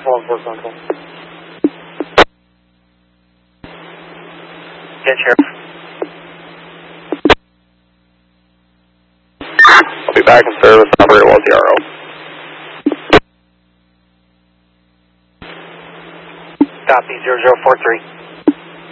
1-4 Central. Yes, Sheriff. I'll be back in service. Operator was ZRO. Copy 0043.